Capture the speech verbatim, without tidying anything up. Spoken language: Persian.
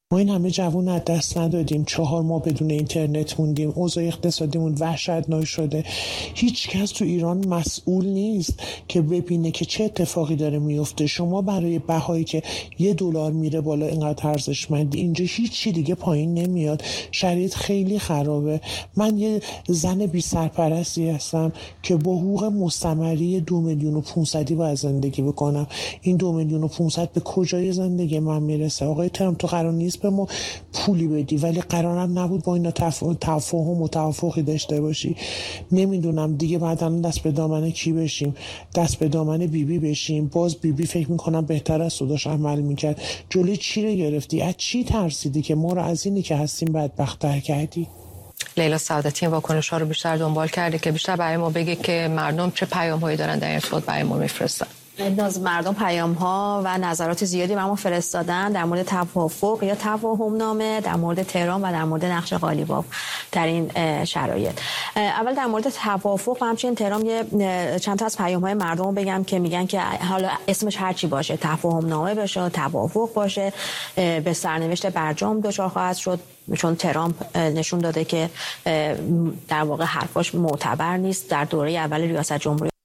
ما این همه جوان از دست ندادیم، چهار ماه بدون اینترنت موندیم، اوضاع اقتصادیمون وحشتناک شده. هیچ کس تو ایران مسئول نیست که ببینه که چه اتفاقی داره میفته. شما برای بهایی که یه دلار میره بالا اینقدر ارزشمندی، اینجا هیچی دیگه پایین نمیاد. شرایط خیلی خرابه. من یه زن بی سرپرستی هستم که با حقوق مستمری دو میلیون و پونصدی باید زندگی بکنم. این دو میلیون و پونصد به کجای زندگی من میرسه؟ آقای ترامپ تو قرار نیست به ما پولی بدی، ولی قرارم نبود با اینا تفاهم و توافقی داشته باشی. نمیدونم دیگه بعدا دست به دامن کی بشیم؟ دست به دامن بیبی بی بشیم؟ باز بیبی بی فکر میکنم بهتر از صداش عمل میکرد. جلوی چی رو گرفتی؟ از چی ترسیدی که ما رو از اینی که هستیم بدبخت‌تر کردی؟ لیلا سعادتی این واکنش ها رو بیشتر دنبال کرده که بیشتر برای ما بگه که مردم چه پیام هایی دارن در ارتباط برای ما میفرستن. از مردم پیام ها و نظرات زیادی به ما فرستادن در مورد توافق یا تفاهم نامه، در مورد تهران و در مورد نقش قالیباف در این شرایط. اول در مورد توافق و همچنین تهران یه چند تا از پیام های مردم رو بگم که میگن که حالا اسمش هر چی باشه، تفاهم نامه باشه، توافق باشه، به سرنوشت برجام دچار خواهد شد، چون ترامپ نشون داده که در واقع حرفاش معتبر نیست. در دوره اول ریاست جمهوری